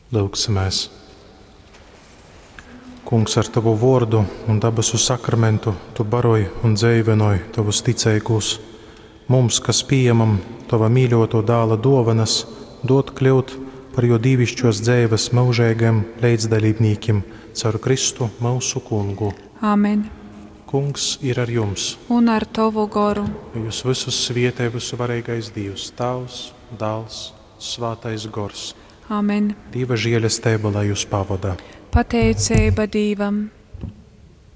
Lūksimies. Kungs, ar Tavu vārdu un dabasu sakramentu Tu baroji un dzīvenoji Tavus ticīgus. Mums, kas pieņemam Tava mīļoto dēla dāvanas, dot kļūt par jo dīvišķos dzīves mūžīgiem līdzdalībniekiem caur Kristu mūsu Kungu. Āmen. Kungs ir ar jums. Un ar Tavu garu. Jūs visus svietē visu varīgais Dievs, Tavs, Dēls, Svētais Gors. Āmen. Dieva žēlastība, lai jūs pavada. Pateicība Dievam.